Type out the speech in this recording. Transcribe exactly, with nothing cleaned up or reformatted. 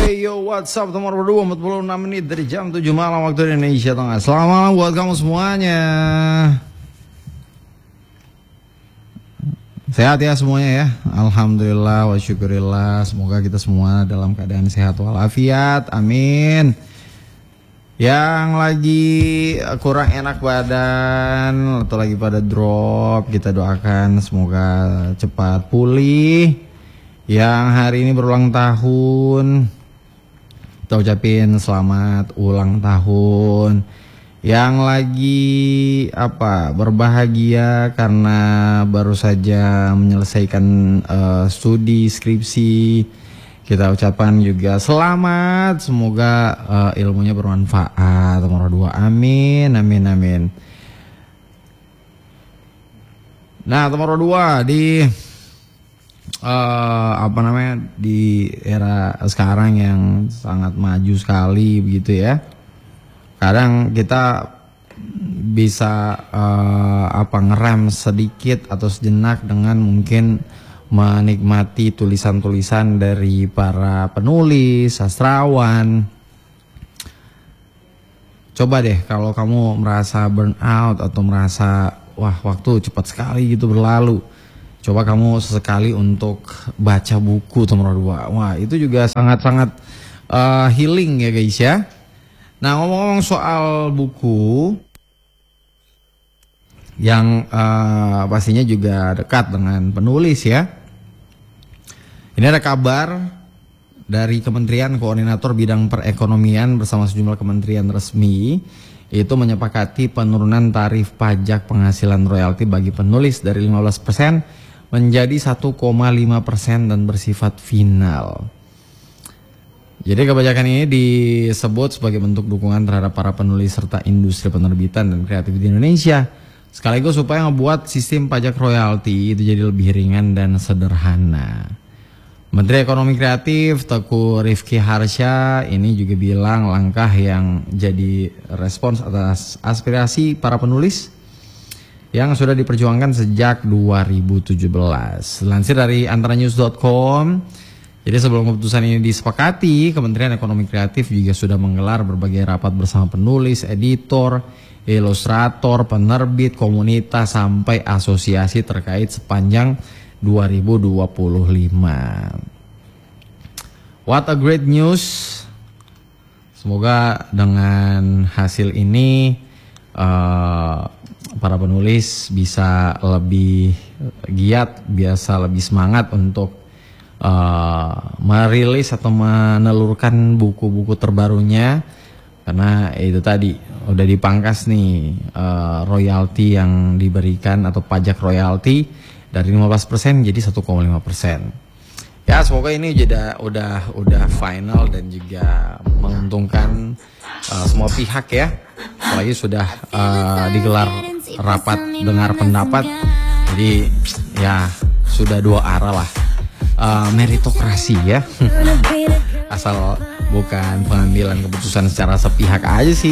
Hey yo, what's up teman berdua, empat puluh enam menit dari jam tujuh malam waktu Indonesia Tengah. Selamat malam buat kamu semuanya. Sehat ya semuanya ya. Alhamdulillah wa syukurillah. Semoga kita semua dalam keadaan sehat walafiat. Amin. Yang lagi kurang enak badan atau lagi pada drop, kita doakan semoga cepat pulih. Yang hari ini berulang tahun, kita ucapin selamat ulang tahun. Yang lagi apa berbahagia karena baru saja menyelesaikan uh, studi skripsi, kita ucapkan juga selamat. Semoga uh, ilmunya bermanfaat. Nomor dua, amin, amin, amin. Nah, nomor dua di uh, apa namanya di era sekarang yang sangat maju sekali begitu ya. Kadang kita bisa uh, apa ngerem sedikit atau sejenak dengan mungkin menikmati tulisan-tulisan dari para penulis, sastrawan. Coba deh kalau kamu merasa burn out atau merasa wah waktu cepat sekali gitu berlalu, coba kamu sesekali untuk baca buku nomor dua. Wah itu juga sangat-sangat uh, healing ya guys ya. Nah ngomong-ngomong soal buku yang uh, pastinya juga dekat dengan penulis ya. Ini ada kabar dari Kementerian Koordinator Bidang Perekonomian bersama sejumlah kementerian resmi itu menyepakati penurunan tarif pajak penghasilan royalti bagi penulis dari lima belas persen menjadi satu koma lima persen dan bersifat final. Jadi kebijakan ini disebut sebagai bentuk dukungan terhadap para penulis serta industri penerbitan dan kreatif di Indonesia, sekaligus supaya ngebuat sistem pajak royalti itu jadi lebih ringan dan sederhana. Menteri Ekonomi Kreatif Teguh Rifki Harsha ini juga bilang langkah yang jadi respons atas aspirasi para penulis yang sudah diperjuangkan sejak dua ribu tujuh belas. Lansir dari antaranews dot com, jadi sebelum keputusan ini disepakati, Kementerian Ekonomi Kreatif juga sudah menggelar berbagai rapat bersama penulis, editor, ilustrator, penerbit, komunitas, sampai asosiasi terkait sepanjang dua ribu dua puluh lima. What a great news. Semoga dengan hasil ini uh, para penulis bisa lebih giat, biasa lebih semangat untuk uh, merilis atau menelurkan buku-buku terbarunya. Karena itu tadi udah dipangkas nih uh, royalti yang diberikan atau pajak royalti dari lima belas persen jadi satu koma lima persen. Ya semoga ini udah udah udah final dan juga menguntungkan uh, semua pihak ya. Apalagi sudah uh, digelar rapat dengar pendapat. Jadi ya sudah dua arah lah. Uh, meritokrasi ya. Asal bukan pengambilan keputusan secara sepihak aja sih.